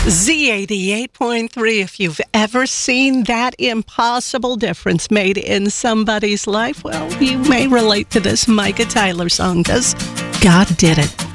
Z88.3, if you've ever seen that impossible difference made in somebody's life, well, you may relate to this Micah Tyler song, because God did it.